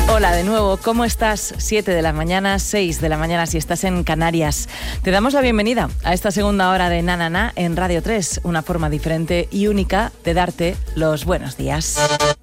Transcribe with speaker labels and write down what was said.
Speaker 1: Hola de nuevo, ¿cómo estás? 7 de la mañana, 6 de la mañana si estás en Canarias. Te damos la bienvenida a esta segunda hora de Na Na Na en Radio 3, una forma diferente y única de darte los buenos días.